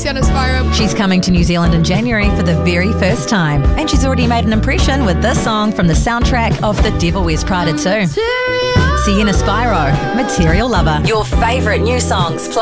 Sienna Spyro. She's coming to New Zealand in January for the very first time, and she's already made an impression with this song from the soundtrack of The Devil Wears Prada 2. Sienna Spyro, Material Lover. Your favourite new songs.